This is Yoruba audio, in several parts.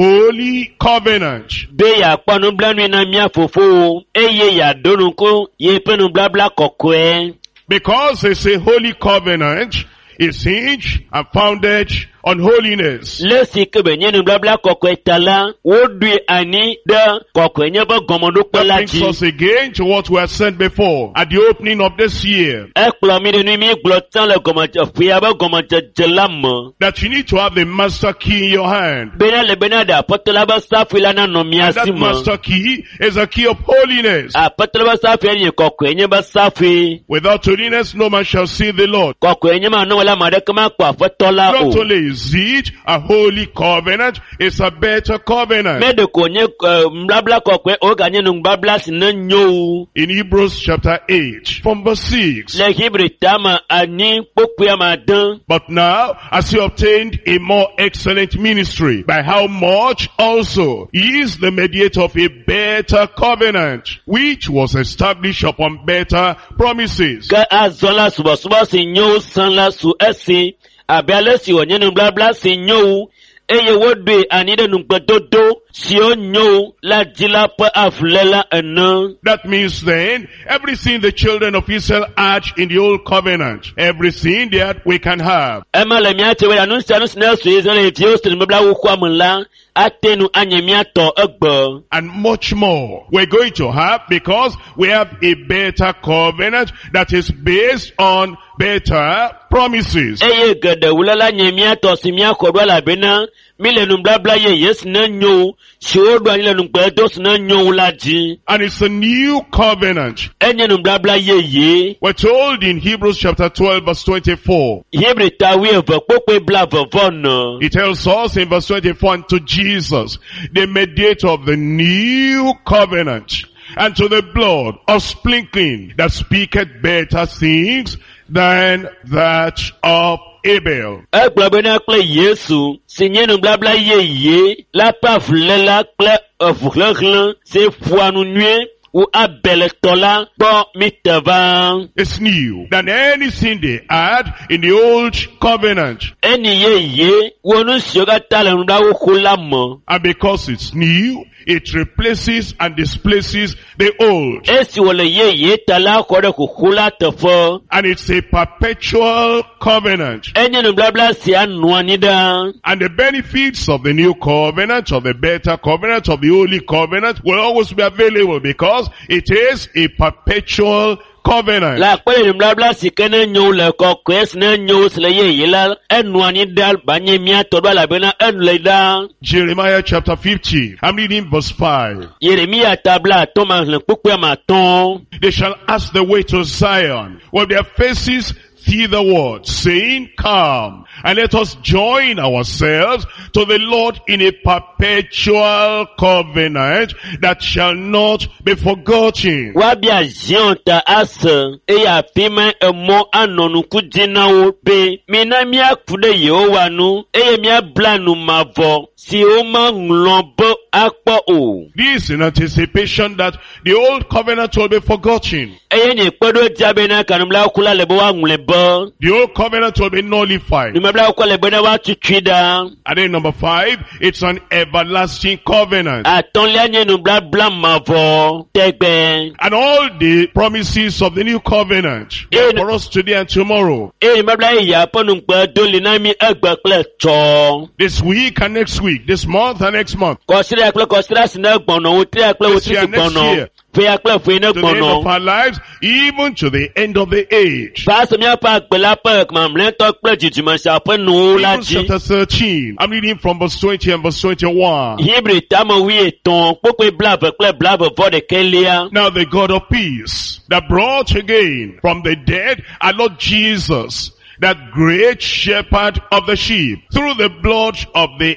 holy covenant. Be ya panu blanu na mia fofo, eye ya donunko, ye penu blabla kokwe. Because it's a holy covenant, it's hinged and founded on holiness. Le sikebe nyenu blabla kokwe tala, wodui ani da kokwe nyeba gomondo That kwela brings ji. us again to what we had said before at the opening of this year. Ekplo mi de mi glotan le gomoja fiaba gomoja jelam. That you need to have the master key in your hand. Bena le bena da potela ba safila na no And that miasima. master key is a key of holiness. A potela ba safi ni kokwe nyeba safi. Without holiness, no man shall see the Lord. Kokwe nyema no wala madekama kwa fotola Not o. only is it a holy covenant, it's a better covenant. Mede konye mblabla kokwe oganye nungbabla sinenyo. In Hebrews chapter 8, from verse 6. Le Hebrew tama ani pokwe madan. But now, as he obtained a more excellent ministry, by how much also he is the mediator of a better covenant, which was established upon better promises. Ka azola suba sinyo san la su esi. Abiale si onye nungbabla sinyo. Eye wodwe anide nungbedodo si onyo la jila pa aflela eno. That means then, everything the children of Israel had in the old covenant, everything that we can have. Ema le miate we anunsi na su Israel etio sin mbabla ukwa mula. Atenu anye miato egbo. And much more we're going to have, because we have a better covenant that is based on better promises. Eye gede wulala nye miato si miakodwa la bena. Mile numblabla ye yes na nyo. Si odwa nile numbledo si na nyo ulaji. And it's a new covenant. Enye numblabla ye. We're told in Hebrews chapter 12 verse 24. Hebre tawi evokwe bla vovono. It tells us in verse 24, and to Jesus, the mediator of the new covenant, and to the blood of sprinkling that speaketh better things than that of Abel. Egbe na kle Yesu. Sinye numblabla ye. La paflela kle evukleglen. Se fuanu nue. Ou Abel tola bon miteva. It's new than anything they had in the old covenant. Eni ye wonu sioga tale nda ukula mo. And because it's new, it replaces and displaces the old. Esi wole ye tala kode kukula tefo. And it's a perpetual covenant. Enye nublabla si anuanida. And the benefits of the new covenant, of the better covenant, of the holy covenant will always be available, because it is a perpetual covenant. La kwele nublabla si kene nyo le kokwes ne nyo sile ye la enuanida banye mia todwa la bena enuleda. Jeremiah chapter 50. I'm reading verse 5. Yeremia tabla Thomas le kukwe maton. They shall ask the way to Zion with their faces thitherward, saying, come, and let us join ourselves to the Lord in a perpetual covenant that shall not be forgotten. Wabia zionta asa, eya pime emo anonu kujina upe, mina mia kude yewanu, eye mia blanu mavo, si oma nglombo akpa o. This in anticipation that the old covenant will be forgotten. Eye ni kwedo jabena kanumla ukula lebo wa nglebo. The old covenant will be nullified. Numebla ukula lebo na watu chida. And then number 5, it's an everlasting covenant. Atonlia nye numbla blam mavo, tegbe. And all the promises of the new covenant are for us today and tomorrow. Eye mebla iya ponungpe doli na mi egbe kle cho. This week and next week, this month and next month. Kosiri akle kosira sina gbono, utri akle This year, utri next gbono. year. Fe akle fe ne To the end of gbono. our lives, even to the end of the age. Paso mi apa akpela pa ekmamlen tok ple jijima sa pe nou la Hebrews ji. chapter 13. I'm reading from verse 20 and verse 21. Hebre tamo wi eton, pokwe blave vode kelia. Now the God of peace, that brought again from the dead our Lord Jesus, that great shepherd of the sheep, through the blood of the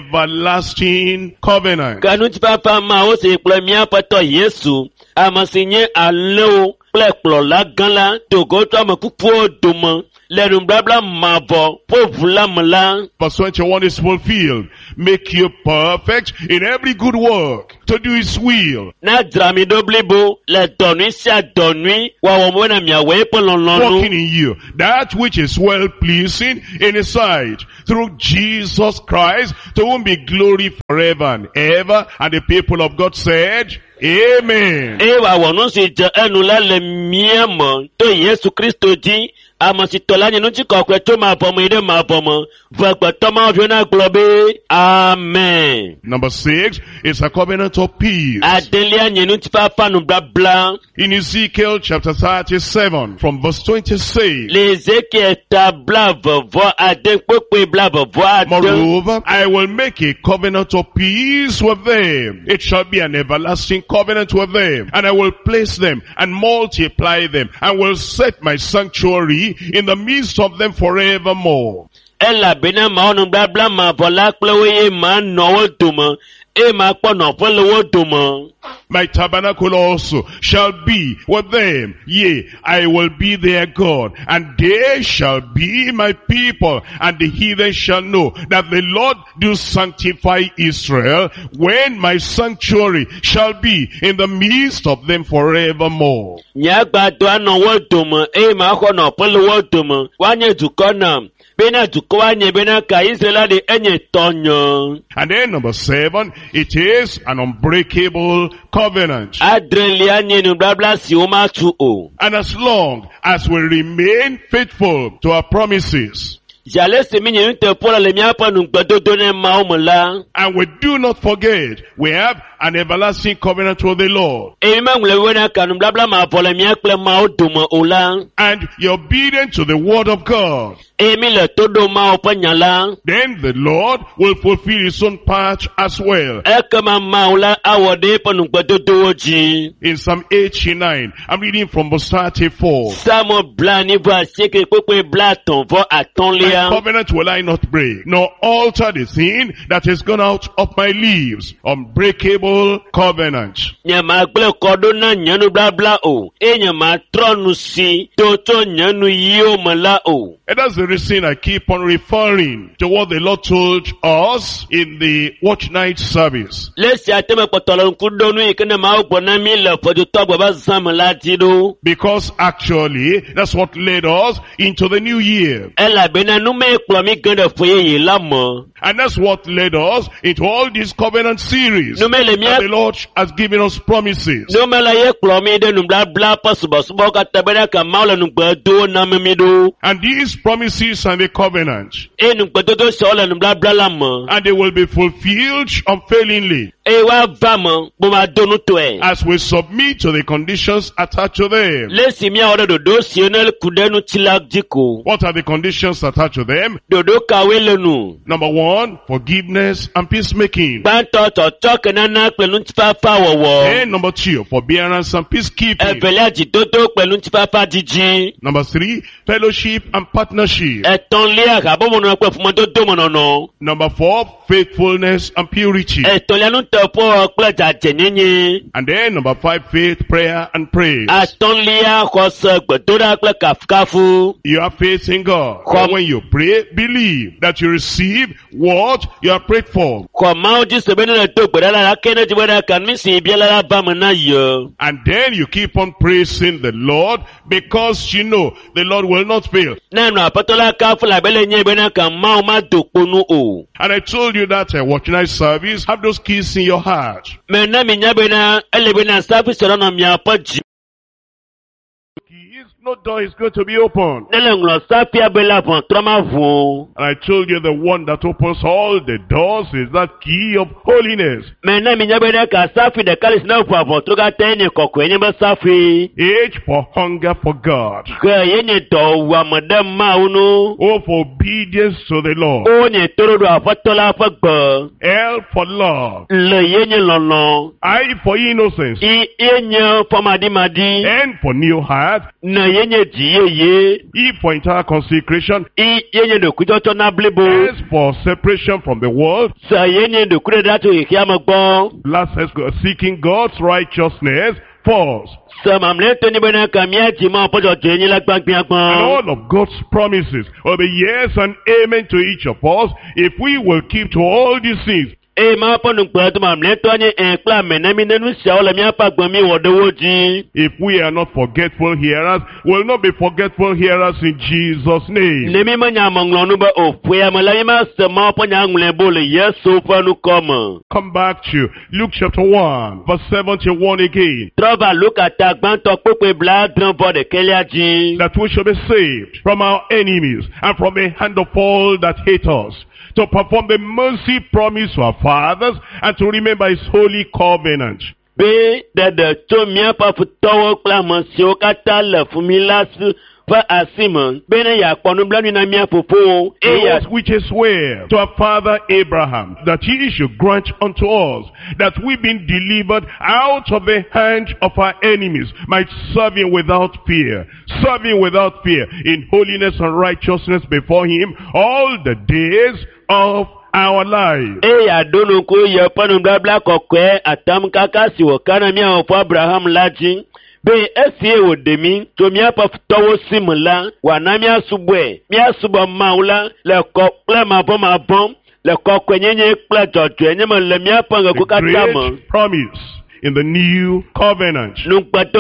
everlasting covenant. Kanu ti papa ma o se ple mi apato Yesu, amasinye alo ple la gan la, togo to amakupu odomo. Lẹ́nu blabla mavọ, povula mla. Verse 21 is fulfilled. Make you perfect in every good work, to do his will. Na drami doblibo, le donui si adonui, wa wamwena miawe polonlonu. Working in you that which is well pleasing in his sight, through Jesus Christ, to whom be glory forever and ever. And the people of God said, Amen. Ewa wonu si je enula le miemo, to Yesu Kristo di, amasitola nyenu ti kokwe to ma bomo ide ma bomo, vagba to ma viona globe. Amen. Number 6 is a covenant of peace. Adelia nyenu ti papa nu blabla. In Ezekiel chapter 37 from verse 26. L'Ézéchiel tabla vo aden kpekpe bla vo aden. Moreover, I will make a covenant of peace with them. It shall be an everlasting covenant with them, and I will place them and multiply them, and will set my sanctuary in the midst of them forevermore. Ela bena ma onu blabla ma vola kpleweye ma nowo dumo, e ma kpono folowo dumo. My tabernacle also shall be with them. Yea, I will be their God, and they shall be my people. And the heathen shall know that the Lord do sanctify Israel, when my sanctuary shall be in the midst of them forevermore. Nyagba do anowo dumo, e ma kono folowo dumo. Wanye dukona. Bena dukowa nye bena ka Israel de enye tonyo. And then number 7, it is an unbreakable covenant. Adrelia nye nu blabla si oma tu o. And as long as we remain faithful to our promises, Jale se mi nye nte pola le miapa nu gbedodo ne ma omola. and we do not forget, we have an everlasting covenant with the Lord, E mi mangule wena ka nu blabla ma pola miakle ma o dumo ola. and you're obedient to the word of God, E mi le todo ma opa nyala. then the Lord will fulfill his own part as well. Eke ma ola awode pa nu gbedodo oji. In Psalm 89, I'm reading from verse 34. Samo bla ni vo aseke kpekpe bla ton vo aton My lia. covenant will I not break, nor alter the thing that is gone out of my lips. Unbreakable covenant. Nye ma gble kodo na nyanu blabla o. E nye ma tronu si. Toto nyanu yo mala o. And that's the reason I keep on referring to what the Lord told us in the watch night service. Lesi ateme potolo nkudonu ikene ma ogbo na mi le fojo to agbo ba zam la tido. Because actually, that's what led us into the new year. Ela bena nume ekplo mi gende foye ye la mo. And that's what led us into all this covenant series. Nume le mi And the Lord has given us promises. nume la ye ekplo mi de nu blabla pa subo ka tabena ka ma ole nu gbedo na mi do. And these promises and the covenant, E nu gbedo se ole nu blabla la mo. and they will be fulfilled unfailingly E wa va mo bo ma donu to e. as we submit to the conditions attached to them. Lesi mi ore dodo si onel kudenu tilak diko. What are the conditions attached to them? Dodo kawe lenu. Number 1, forgiveness and peacemaking. Banto to kenana pẹ̀lú ntifafa wowo. And number 2, forbearance and peacekeeping. Ẹ̀fẹ̀lẹ́ àjìdódó pẹ̀lú ntifafa jíjí. Number 3, fellowship and partnership. Ẹ̀tàn lé àgàbọ̀mọ̀nà pẹ̀ fún mọ́tò mọ̀nà. Number 4, faithfulness and purity. Ẹ̀tàn lẹ́nu tẹ̀ fún ọ̀pẹ̀ jàjẹ̀ níyìn. And then number 5, faith, prayer and praise. Àtàn lé àkọsọ gbẹ̀dọ́dá pẹ̀ kàfúkáfú. You have faith in God. And when you pray, believe that you receive what you have prayed for. Kọ̀ máa ń jí sèbé nínú ètò ìgbẹ̀dá lára kẹ́nẹ́ ti wẹ́dà kàn mí sì ibi ẹlára bá mi náà yọ. And then you keep on praising the Lord, because you know the Lord will not fail. Nínú àpótọ́lá káfúlà abẹ́lẹ̀ yẹn ìbẹ́ náà kàn máa má dòponu o. And I told you that watch night service, have those keys in your heart. Mẹ́ná mi nyábẹ́ náà ẹlẹ́bẹ́ náà sáfìsì ọ̀rọ̀ náà mi àpọ̀ jì. Keys, no door is going to be open. Nílẹ̀ ńlọ sáfì abẹ́lẹ̀ àbọ̀n tó máa fún. And I told you the one that opens all the doors is that key of holiness. Mẹ́ná mi nyábẹ́ náà kà sáfì dẹ̀kálísì náà fún àbọ̀n tó ká tẹ́ ẹni kọ̀kọ̀ ẹni bẹ́ sáfì. H for hunger for God. Kẹ́ ẹ̀yẹ́ ni tọ̀ wà mọ̀dẹ́ máa wúnú. O for obedience to the Lord. Ó ní tóró àfọ́tọ́lá fẹ́ gbọ́. L for love. Lè yé ni lọ́nà. I for innocence. Iye nyẹ fọmadímadí. N for new heart. Nà yé nyẹ jìyéyé. E for entire consecration. Iye nyẹ dòkútọ́tọ́ náà bílíbo. S for separation from the world. Sà yé nyẹ dòkútọ́ dátò ìkí àmọ́ gbọ́. Last S, seeking God's righteousness false. And all of God's promises will be yes and amen to each of us if we will keep to all these things. If we are not forgetful hearers, we'll not be forgetful hearers in Jesus' name. Come back to Luke chapter 1, verse 71 again. That we shall be saved from our enemies and from the hand of all that hate us, to perform the mercy promise to our fathers and to remember his holy covenant. Those which is swear to our father Abraham, that he should grant unto us, that we being delivered out of the hand of our enemies, might serve him without fear, in holiness and righteousness before him all the days of our life. Be esie wodemi to miapa futowo simula wanamia subwe mia suba maula le kokle mabom le kokwenyenye kla jojwenye le miapa ngakukatama. Great promise in the new covenant. I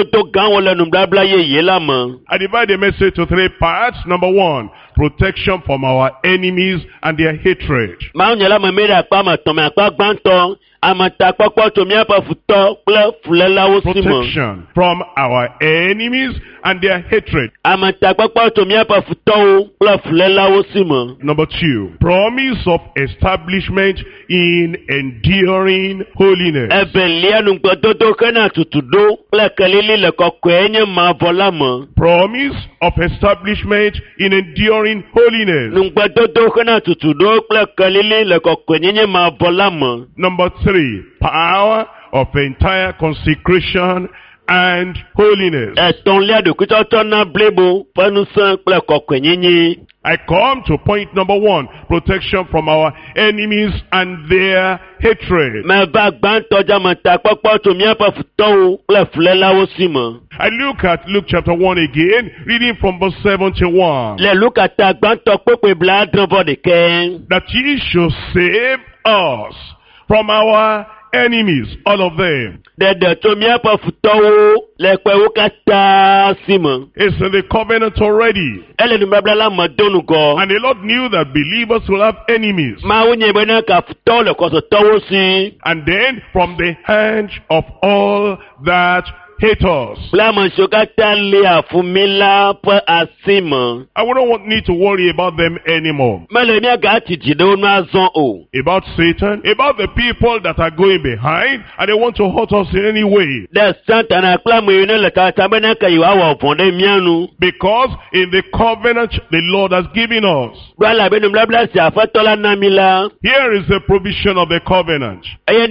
divide the message to 3 parts. Number 1, protection from our enemies and their hatred. Protection from our enemies and their hatred. Number 2, promise of establishment in enduring holiness. Promise of establishment in enduring holiness. Number 3, power of entire consecration and holiness. I come to point number 1, protection from our enemies and their hatred. I look at Luke chapter 1 again, reading from verse 71. That ye should save us from our enemies, all of them. It's in the covenant already. And the Lord knew that believers will have enemies. And then from the hand of all that hate us. I wouldn't need to worry about them anymore. About Satan, about the people that are going behind and they want to hurt us in any way. Because in the covenant the Lord has given us, here is the provision of the covenant,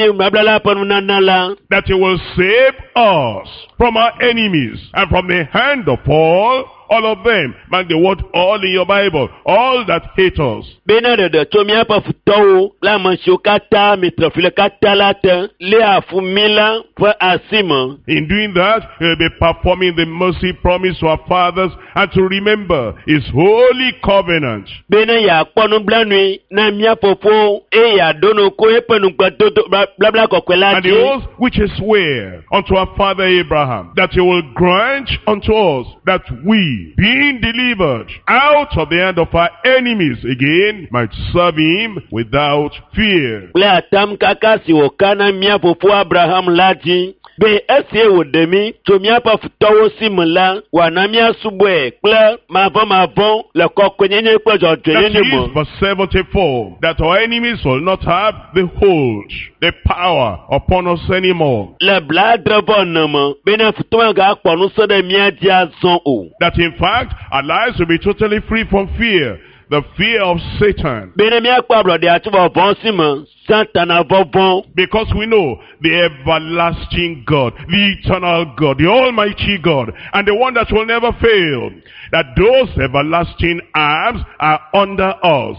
that he will save us from our enemies and from the hand of all of them. Mark the word all in your Bible. All that hate us. In doing that, he'll be performing the mercy promise to our fathers and to remember his holy covenant. And the oath which is swear unto our father Abraham, that he will grant unto us that we, being delivered out of the hand of our enemies again, might serve him without fear. Be esie wodemi to miapa futowo simula wanamia subwe kle mavon le kokwenyenye kle jojwenyenye mo. Verse 74, that our enemies will not have the hold, the power upon us anymore. Le bladre bonnement bena futowa ga ponu so de miadia zon o. That in fact our lives will be totally free from fear. The fear of Satan. Because we know the everlasting God, the eternal God, the almighty God, and the one that will never fail, that those everlasting arms are under us.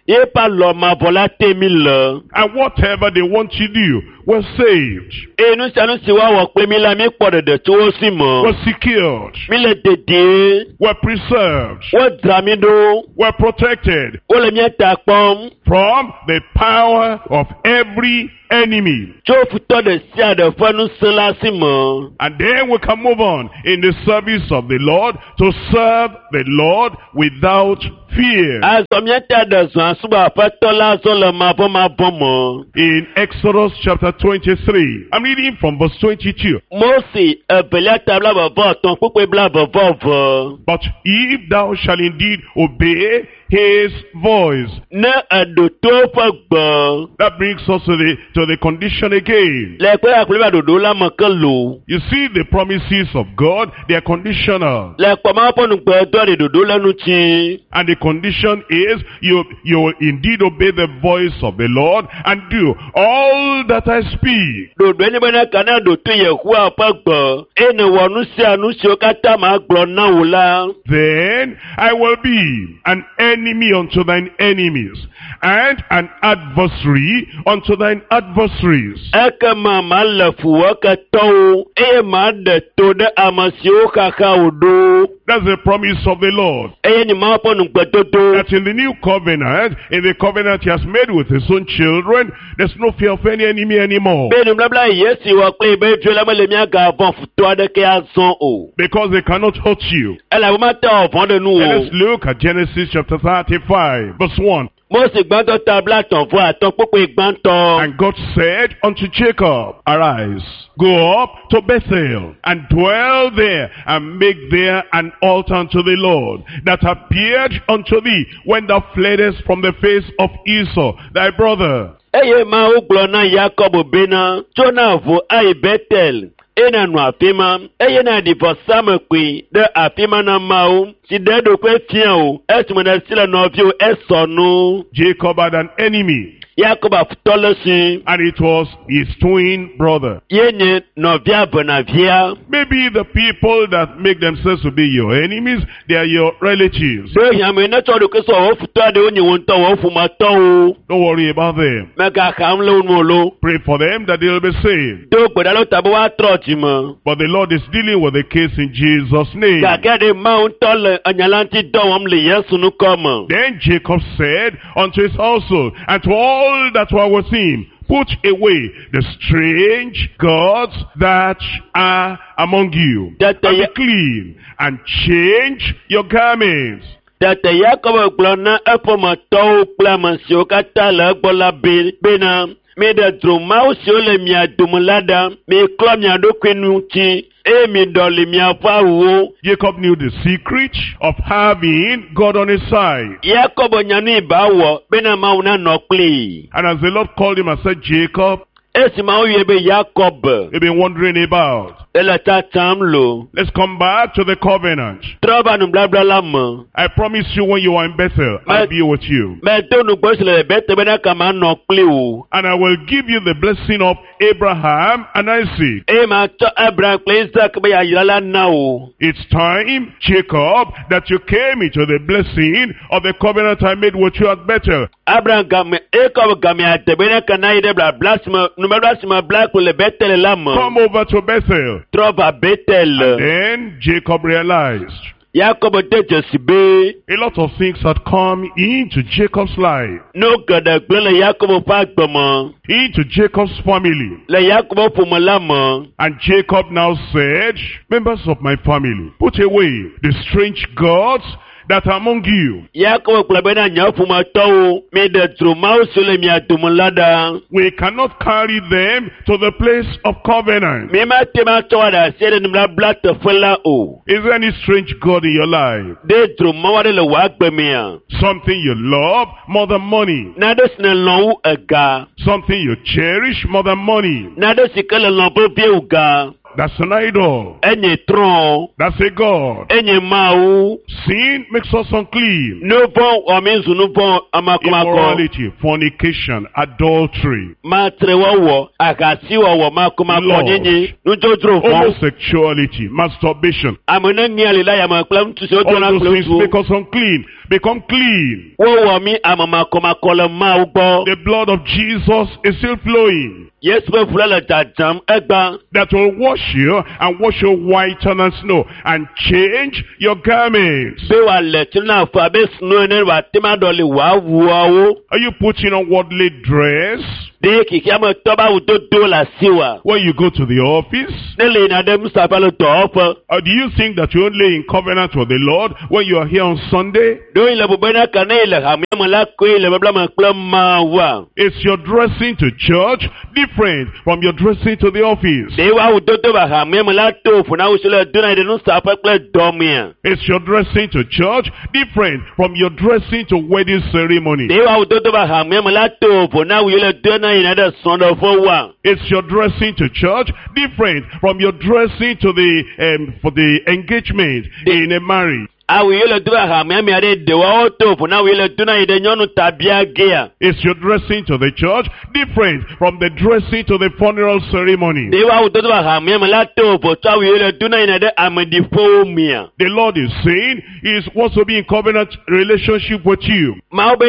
Ye pa lo mavɔ la te mi le. And whatever they want to do, we're saved, Nu sia nu si wa wɔ kple mi la mi kpɔ ɖeɖe tso wo si me. we're secured, Mi le dede. we're preserved, Wo dzra mi ɖo. we're protected Wo le mia ta kpɔm. from the power of every enemy. Tso futɔ ɖe sia ɖe ƒe ŋusẽ la si me. And then we can move on in the service of the Lord to serve the Lord without fear. Azɔ mia ta ɖe zɔn asubɔ aƒetɔ la zɔ le mavɔ me. In Exodus chapter 23, I'm reading from verse 22. Mose evelia ta bla vɔvɔ etɔ̃ kpukpe bla vɔvɔ ve. But if thou shalt indeed obey his voice. Ne eɖo to ƒe gbe. That brings us to the condition again. Le kpe akple va ɖoɖo la me ke lo. You see, the promises of God, they are conditional. Le kpɔma ƒe nugbe dɔ ɖe ɖoɖo le ŋuti. And the condition is you will indeed obey the voice of the Lord and do all that I speak. Ɖoɖo nye be ne kana ɖo to Yehowa ƒe gbe. Eye ne wɔ nu sia nu siwo katã ma gblɔ na wo la. Then I will be an enemy unto thine enemies, and an adversary unto thine adversaries. Ekema ma le fuwo ketɔwo, eye ma ɖe to ɖe ame siwo xaxa wo ɖo. That's the promise of the Lord. Eye nye ma ƒe nugbedodo. That in the new covenant, in the covenant he has made with his own children, there's no fear of any enemy anymore. Be nubabla Yesu wɔ kple be dzo la mele mia ga vɔn futo aɖeke azɔ o. Because they cannot hurt you. Ela ma te ɔvɔn ɖe nu And o. let's look at Genesis chapter 35, verse 1. Mose gbãtɔ ta bla tɔn fɔ atɔ kpokpe gbãtɔ. And God said unto Jacob, arise, go up to Bethel, and dwell there, and make there an altar unto the Lord, that appeared unto thee when thou fleddest from the face of Esau, thy brother. Eye Mawu gblɔ na Yakob bena, tso na vo ayi Betel. Ena nu afi ma, eye na ɖi vɔsamekpui ɖe afi ma na Mawu, si ɖe eɖokpe fia o, esime nèsi le nɔviwo esɔ nu. Jacob had an enemy, Yakob afutɔ le si. and it was his twin brother. Ye nye nɔvia venavia. Maybe the people that make themselves to be your enemies, they are your relatives. Do hiame ne tsɔ ɖoke sɔ wò futɔ aɖewo nye wò ŋutɔ wò ƒometɔwo. Don't worry about them. Megaxam le wo nu lo. Pray for them that they will be saved. Do gbeɖalo ta be woatrɔ dzime. But the Lord is dealing with the case in Jesus' name. Gake ɖe Mawu ŋutɔ le enya la ŋuti dɔ wɔm le Yesu nukɔme. Then Jacob said unto his household and to all that were with him, put away the strange gods that are among you, and be clean, and change your garments. Tete Yakob gblɔ na eƒometɔwo kple ame siwo katã le egbɔ la bena, miɖe dro mawu siwo le mia dome la ɖa, miklɔ mia ɖokui ŋuti, eye miɖɔli miaƒe awuwo. Jacob knew the secret of having God on his side. Yakob nya nu ba wɔ bena Mawu nanɔ kplii. And as the Lord called him and said, Jacob, Esi Mawu yɔe be Yakob, you've been wondering about. ele tatam lo. Let's come back to the covenant. Trɔ va nubabla la me. I promise you when you are in Bethel, I'll be with you. Medo nugbe si le bete bena kama nɔ kpli wo. And I will give you the blessing of Abraham and Isaac. Eye matsɔ Abraham kple Isaac be yayra la na wo. It's time, Jacob, that you came into the blessing of the covenant I made with you at Bethel. Abraham game Jacob game ade bena kana yi de bla si me nubabla si me bla ko le Betel la me. Come over to Bethel. Trɔ va Betel. Then Jacob realized Yakob de dzesi be. a lot of things had come into Jacob's life, No geɖe gblẽ le Yakob ƒe agbe me. into Jacob's family. Le Yakob ƒome la me. And Jacob now said, members of my family, put away the strange gods that are among you. Yakob gblɔ bena nye ƒometɔwo, miɖe dro mawu siwo le mia dome la ɖa. We cannot carry them to the place of covenant. Mi mate ma tsɔ wa ɖe asi ɖe nubabla teƒe la o. Is there any strange God in your life? Ɖe dro mawu aɖe le wò agbe mea. Something you love more than money. Naɖe si ne lɔ̃ wu ega. Something you cherish more than money. Naɖe si ke le lɔ̃ vevie wu ga. That's an idol. Enye trɔ. That's a God. Enye Mawu. Sin makes us unclean. Nu vɔ̃ wɔmi zu nu vɔ̃ amakomakɔ. Immorality, fornication, adultery, Matre wɔwɔ, ahasi wɔwɔ makomakɔ nyenye. Nudzodzro vɔ̃. homosexuality, masturbation. Ame ne nia le la yame kple ŋutsu siwo All dɔna those kple things make ŋutsuwo. us unclean. become clean. The The blood of Jesus is still flowing. Yes, That will wash you and wash you whiter than snow and change your garments. Are you putting on worldly dress when you go to the office? Or do you think that you're only in covenant with the Lord when you are here on Sunday? Is your dressing to church different from your dressing to the office? Is your dressing to church different from your dressing to wedding ceremony? Is your dressing to church different from your dressing to the for the engagement in a marriage? Is your dressing to the church different from the dressing to the funeral ceremony? The Lord is saying He wants to be in covenant relationship with you. And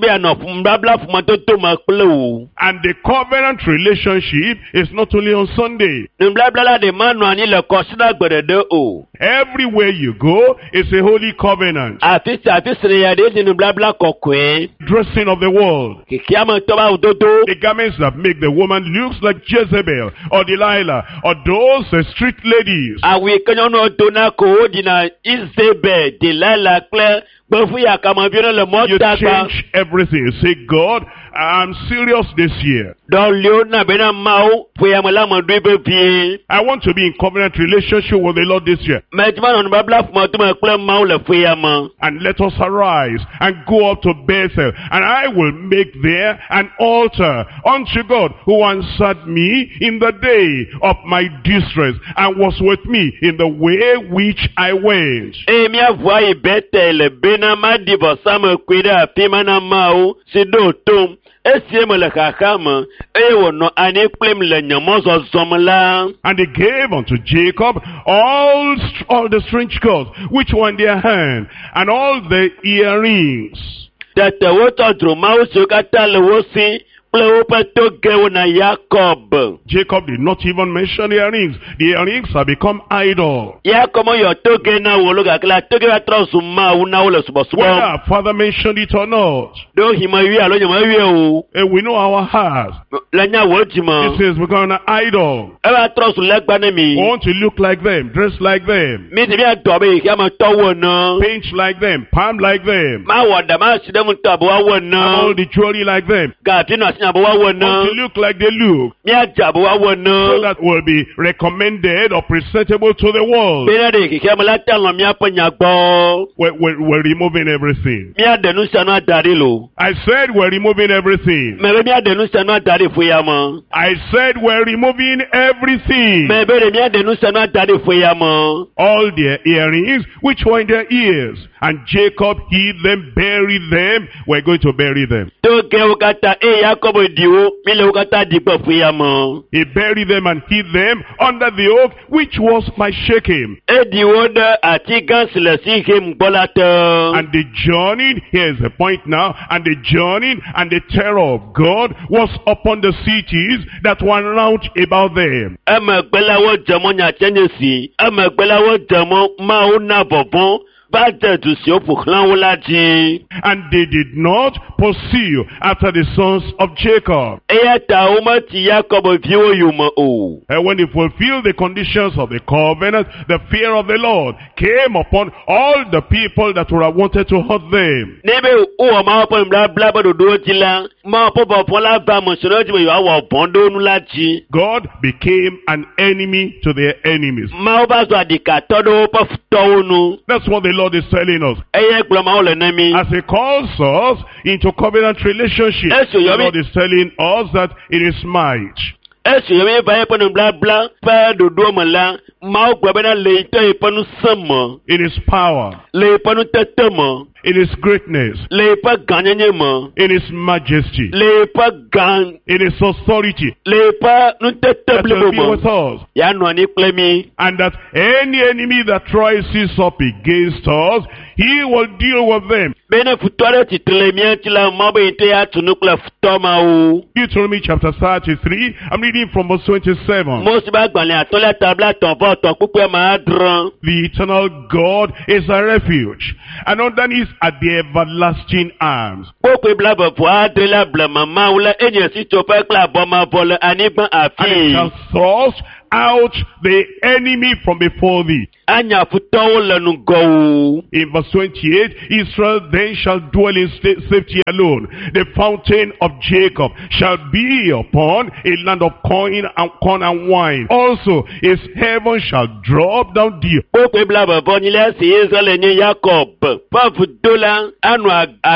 the covenant relationship is not only on Sunday. Everywhere you go is a holy covenant. Dressing of the world. The garments that make the woman looks like Jezebel or Delilah or those street ladies. You change everything. You say, God, I'm serious this year. I want to be in covenant relationship with the Lord this year. And let us arise and go up to Bethel, and I will make there an altar unto God, who answered me in the day of my distress and was with me in the way which I went. And he gave unto Jacob all the strange gods which were in their hand, and all the earrings. Jacob did not even mention the earrings. The earrings have become idol. Whether our father mentioned it or not, and we know our hearts. It says we're going to idol. We want to look like them, dress like them, paint like them, palm like them, all the jewelry like them. Want to look like they look, so that will be recommended or presentable to the world. We're removing everything. I said we're removing everything. I said we're removing everything. All their earrings which were in their ears, and Jacob hid them, buried them. We're going to bury them. He buried them and hid them under the oak which was by Shechem. And the journey, here's the point now, and the journey and the terror of God was upon the cities that were round about them. And they did not pursue after the sons of Jacob. And when they fulfilled the conditions of the covenant, the fear of the Lord came upon all the people that would have wanted to hurt them. God became an enemy to their enemies. That's what the Lord is telling us. As He calls us into covenant relationship, the Lord is telling us that it is might. In His power. in his greatness, le pa ganyenye mo, in his majesty, le pa gan, in his authority, le pa that nuntetable will be mo. with us. Ya no ani plemi. And that any enemy that rises up against us, he will deal with them. Bene futwale titlemia tila mabo ite ya tunukla futoma u. Deuteronomy chapter 33, I'm reading from verse 27. Mo si ba gbale atola tabla tonfo ton pupe ma adran. The eternal God is a refuge, and underneath are the everlasting arms. Pope blaba po adela blama maula enye si topa kla boma vole aniban And it afi. shall thrust out the enemy from before thee. Anya futowo lenu go. In verse 28, Israel then shall dwell in safety alone. The fountain of Jacob shall be upon a land of corn and wine. Also, his heaven shall drop down dew. Pope blaba po nile si Israel enye Jacob. Pa futola anu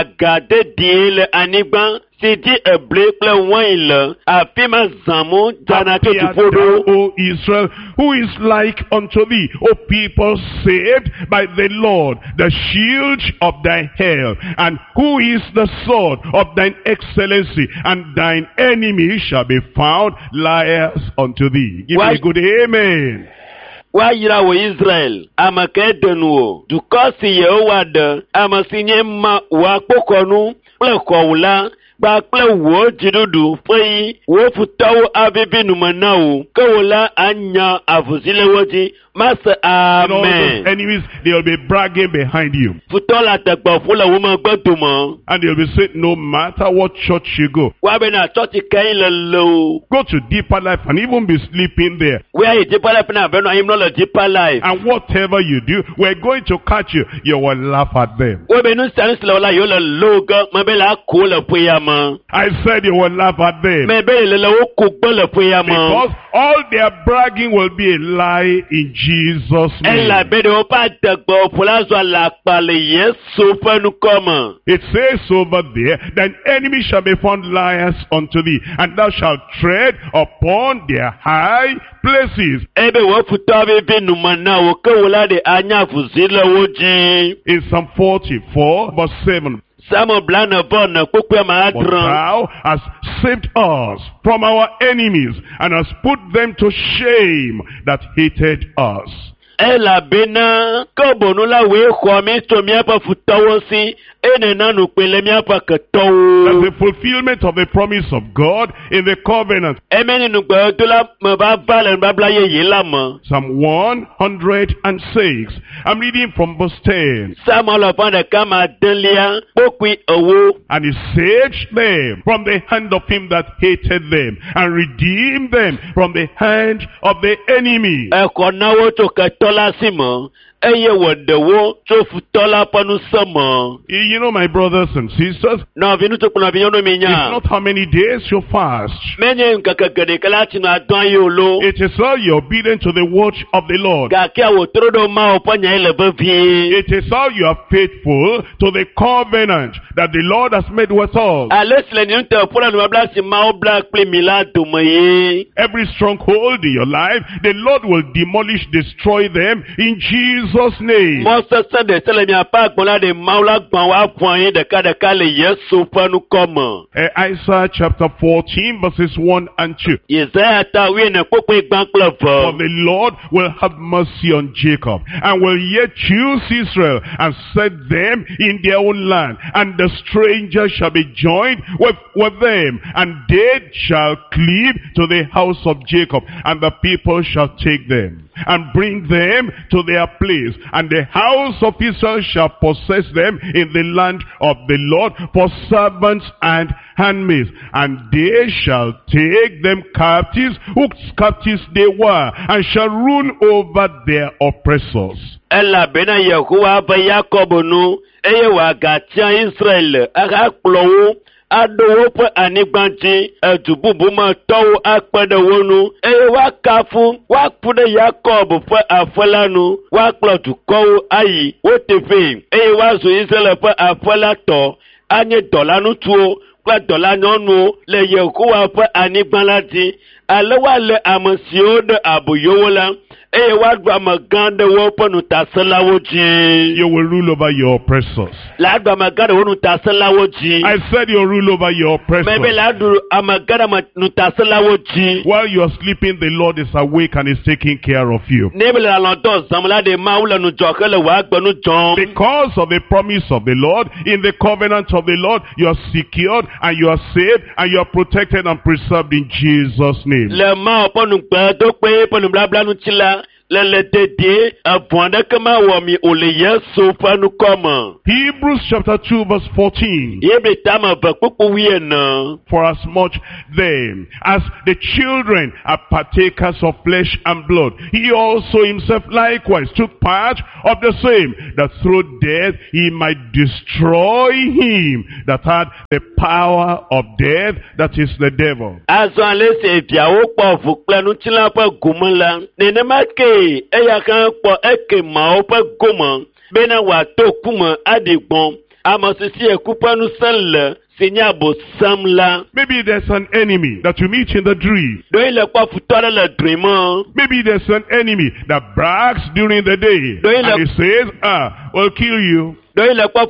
agade diele aniban. Si di eble kle wine afima zamu jana ke Appear tufodo. thou, O Israel, who is like unto thee, O people saved by the Lord, the shield of thy hair, and who is the sword of thine excellency, and thine enemy shall be found liars unto thee. Give me a good amen. Wa yira wo Israel ama ke denuo duko si Yehowa de ama sinye ma wa kokonu ple kowula ba ple wo jidudu fei wo futawo abibi numanao kowula anya avuzile woji Master, And all those amen. enemies, they will be bragging behind you. Futola tekbo fula woman godumo. And they'll be saying, no matter what church you go, Wa be na church kain le lo. go to Deeper Life and even be sleeping there. Where you deeper life na be no him no le deeper life. And whatever you do, we're going to catch you. You will laugh at them. Wa be no stand slow la yo le lo ga ma be la ko le puyama. I said you will laugh at them. Me be le le wo ko gbo le puyama. Because all their bragging will be a lie in Jesus' name. Ella be de o pa degbo pulazo la pale Yesu fenu koma. It says over there, thine enemy shall be found liars unto thee, and thou shalt tread upon their high places. Ebe wo futa be be numana wo ke wala de anya fuzile woji. In Psalm 44 verse 7, Samo blana bon kukwe ma but adran. thou hast saved us from our enemies, and hast put them to shame that hated us. Ela bena kobonu la we kwa mi to mi apa futawo si ene nanu pele mi apa That's ketowo. the fulfillment of the promise of God in the covenant. Emeni nu gbe to la mo ba bale ba bla ye la mo. Psalm 106. I'm reading from verse 10. Samo lo pon de kama denlia pokwi owo. And he saved them from the hand of him that hated them, and redeemed them from the hand of the enemy. Eko nawo to ketola simo. Eye wodewo to futola panu samo. You know, my brothers and sisters, Na vinu to kuna vinyono it's minya. not how many days you fast. Menye nkakagade kalati na adwan yolo. It is how you're obedient to the word of the Lord. Gakia wo trodo ma oponya ile bevi. It is how you are faithful to the covenant that the Lord has made with us. Alesle ni nte opola ni mabla si ma obla kple mila domaye. Every stronghold in your life, the Lord will demolish, destroy them in Jesus' name. Mo sese de sele mi apa agbonla de maula gban wa fun yin deka le Yesu fanu komo. Isaiah chapter 14 verses 1 and 2. Isaiah ta wi ne pope gban For klovo. the Lord will have mercy on Jacob, and will yet choose Israel, and set them in their own land. And the stranger shall be joined with them, and they shall cleave to the house of Jacob, and the people shall take them, and bring them to their place. And the house of Israel shall possess them in the land of the Lord for servants and handmaids. And they shall take them captives, whose captives they were, and shall rule over their oppressors. Ela bena Yehowa ba Jacob nu eye wa gatia Israel aga kplowo adowo pe anigbanti edububu ma towo akpede wonu eye wa kafu wa pude Jacob pe afelanu wa kplotu kowo ayi wo tefe eye wa so Israel pe afela to anye dolanu tuo kple dɔla nyɔnuwo le Yehowa ƒe anyigba la dzi alewa le amesiwo de aboyowo la eye wa do amagande wo ponu taselawo ji. You will rule over your oppressors. La do amagande wo nu taselawo ji. I said you rule over your oppressors. Mebe la do amagande nu taselawo ji. While you are sleeping, the Lord is awake and is taking care of you. Nebe la lonto zamla de maula nu jokele wa gbe nu jom. Because of the promise of the Lord, in the covenant of the Lord, you are secured and you are saved and you are protected and preserved in Jesus' name. Le ma ponu gbe do pe ponu blabla nu chila. Hebrews chapter 2 verse 14. For as much then as the children are partakers of flesh and blood, he also himself likewise took part of the same, that through death he might destroy him that had the power of death, that is the devil. Eya kan po eke ma o pe goma bena wa to kuma adigbon amosisi ekupanu sanle sinya bo samla. Maybe there's an enemy that you meet in the dream. Do ile kwa futore le dream. Maybe there's an enemy that brags during the day and he says, we'll kill you. Go and pray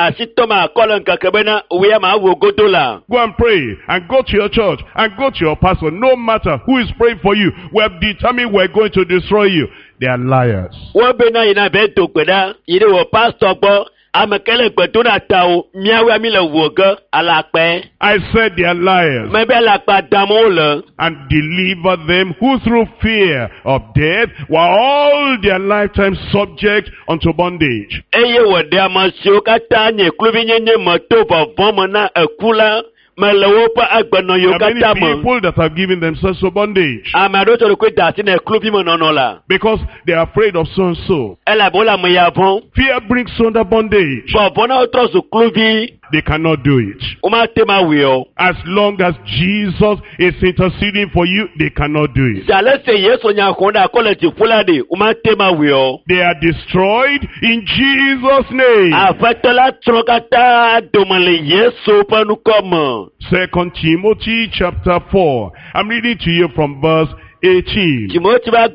and go to your church and go to your pastor. No matter who is praying for you, we have determined we're going to destroy you. They are liars. I said they are liars. And deliver them who through fear of death were all their lifetime subject unto bondage. There are many people that have given themselves to bondage because they are afraid of so and so. Fear brings under bondage. They cannot do it. As long as Jesus is interceding for you, they cannot do it. They are destroyed in Jesus' name. 2 Timothy chapter 4. I'm reading to you from verse 18. And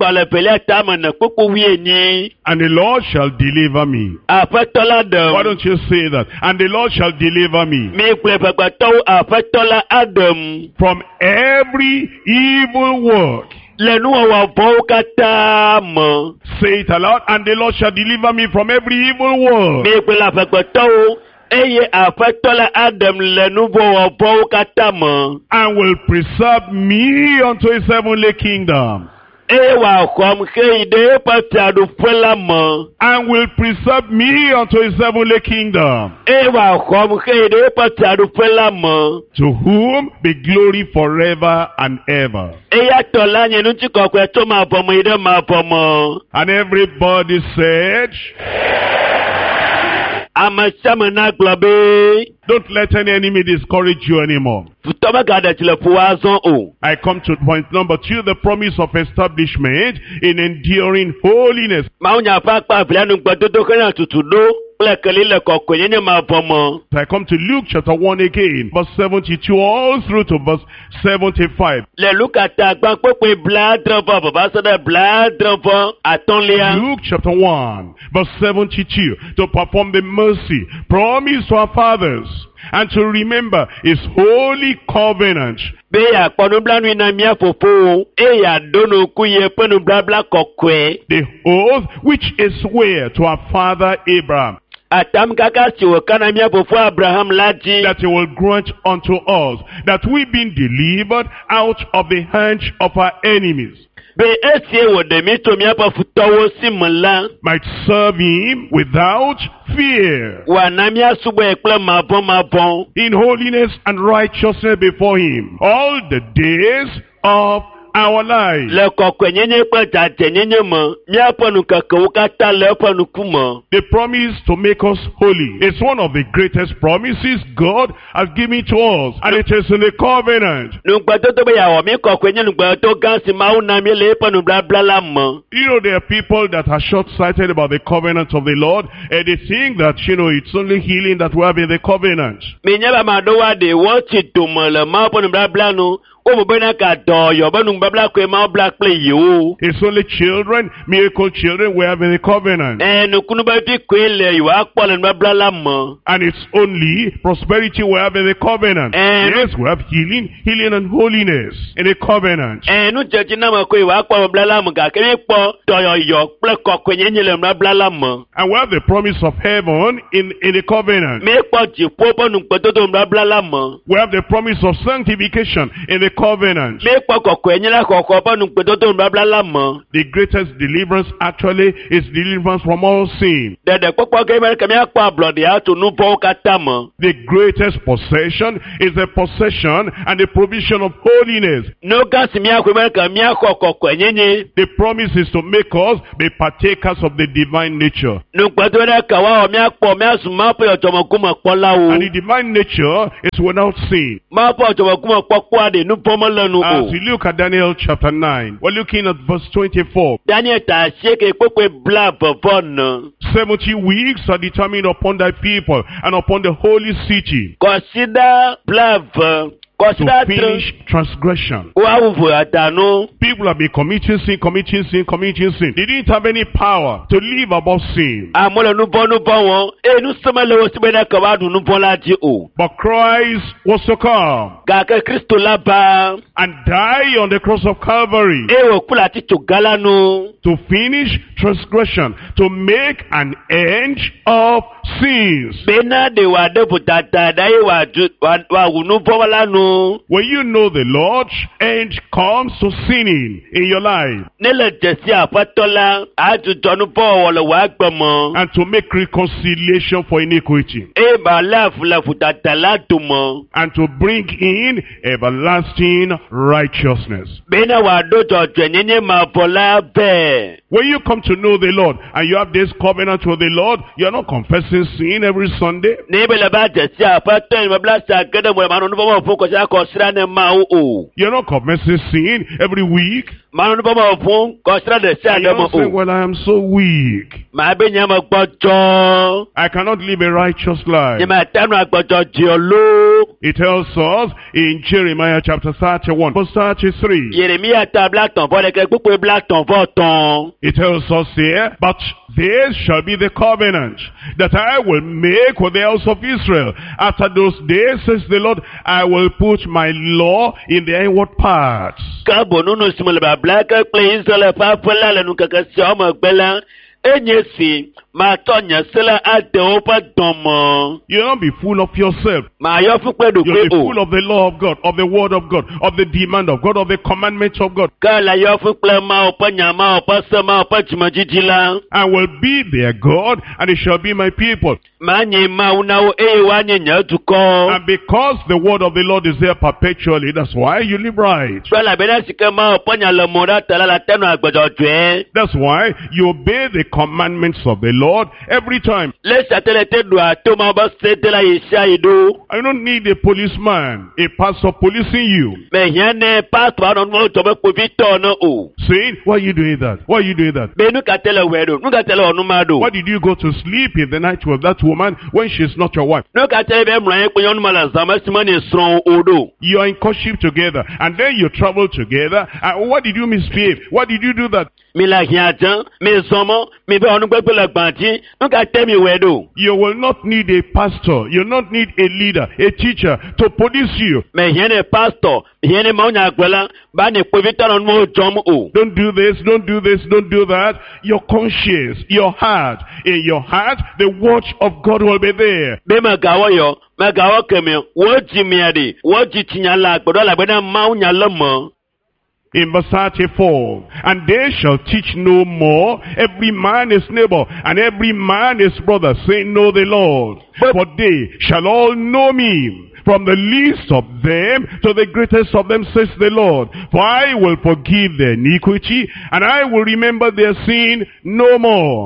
the Lord shall deliver me. Why don't you say that? And the Lord shall deliver me from every evil work. Say it aloud. And the Lord shall deliver me from every evil work. And will preserve me unto his heavenly kingdom. And will preserve me unto his heavenly kingdom. To whom be glory forever and ever. And everybody said, don't let any enemy discourage you anymore. I come to point number 2, the promise of establishment in enduring holiness. I come to Luke chapter 1 again, verse 72 all through to verse 75. Luke chapter 1, verse 72, to perform the mercy promised to our fathers, and to remember his holy covenant. The oath which is sware to our father Abraham, that he will grant unto us, that we being delivered out of the hands of our enemies, might serve him without fear, in holiness and righteousness before him all the days of our life. The promise to make us holy is one of the greatest promises God has given to us, and it is in the covenant. You know, there are people that are short-sighted about the covenant of the Lord, and they think that, it's only healing that we have in the covenant. It's only children, miracle children we have in the covenant. And it's only prosperity we have in the covenant. Yes, we have healing and holiness in the covenant. And we have the promise of heaven in the covenant. We have the promise of sanctification in the covenant. The greatest deliverance actually is deliverance from all sin. The greatest possession is the possession and the provision of holiness. The promise is to make us be partakers of the divine nature. And the divine nature is without sin. As we look at Daniel chapter 9, we're looking at verse 24. 70 weeks are determined upon thy people and upon the holy city to finish transgression. People have been committing sin. They didn't have any power to live above sin. But Christ was to come and die on the cross of Calvary to finish transgression, to make an end of sins. When you know the Lord, end comes to sinning in your life. And to make reconciliation for iniquity. And to bring in everlasting righteousness. When you come to know the Lord and you have this covenant with the Lord, you are not confessing sin every Sunday. You're not confessing sin every week. And you're saying, well, I am so weak. I cannot live a righteous life. It tells us in Jeremiah chapter 31, verse 33. It tells us here, but this shall be the covenant that I will make with the house of Israel. After those days, says the Lord, I will put my law in the inward parts. You'll not be full of yourself. You'll be full of the law of God, of the word of God, of the demand of God, of the commandments of God. I will be their God, and it shall be my people. And because the word of the Lord is there perpetually, that's why you live right. That's why you obey the commandments of the Lord every time. I don't need a policeman, a pastor policing you. Saying, why are you doing that? Why are you doing that? Why did you go to sleep in the night with that woman when she's not your wife? You are in courtship together, and then you travel together. Why did you misbehave? Why did you do that? You will not need a pastor. You will not need a leader, a teacher to police you. Don't do this, don't do this, don't do that. Your conscience, your heart. In your heart, the watch of God will be there. In verse 34, and they shall teach no more every man his neighbor, and every man his brother, saying, know the Lord. For they shall all know me, from the least of them to the greatest of them, says the Lord. For I will forgive their iniquity, and I will remember their sin no more.